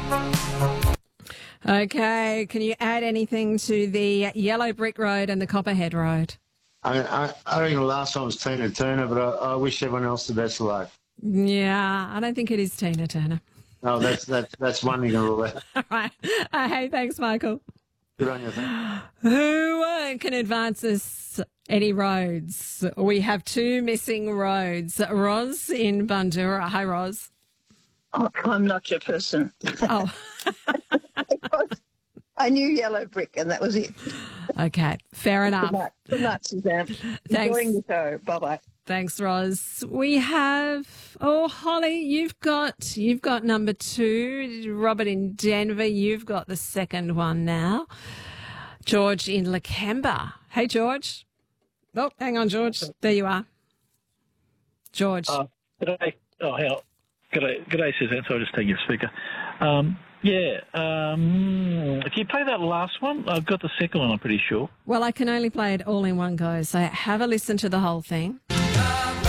Okay, can you add anything to the Yellow Brick Road and the Copperhead Road? I reckon the last one was Tina Turner, but I wish everyone else the best of luck. Yeah, I don't think it is Tina Turner. Oh, that's one you can rule out. All right. Hey, thanks, Michael. Good on you, thank Who can advance us any roads? We have two missing roads. Roz in Bundoora. Hi, Roz. Oh, I'm not your person. Oh, I knew Yellow Brick, and that was it. okay. Fair enough. Good night, Suzanne. Thanks. Enjoying the show. Bye-bye. Thanks, Roz. We have, Holly, you've got number 2. Robert in Denver, you've got the second one now. George in Lakemba. Hey, George. Oh, hang on, George. There you are. George. G'day. Oh, hell. G'day, Suzanne. So I'll just take your speaker. If you play that last one, I've got the second one, I'm pretty sure. Well, I can only play it all in one go, so have a listen to the whole thing.